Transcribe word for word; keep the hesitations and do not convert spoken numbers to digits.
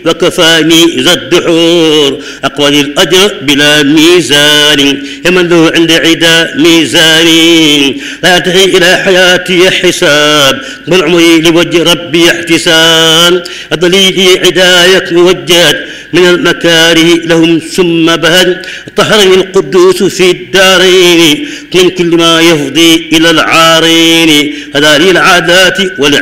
وكفاني ذا الدحور أقوال الأجر بلا ميزان يمن له عند عدا ميزان لا ينتهي إلى حياتي حساب بل عمري لوجه ربي احتساب الضليل عداية موجهت من المكاره لهم ثم بهد طهرني القدوس في الدارين من كل ما يفضي إلى العارين هذا لي العادات والعادات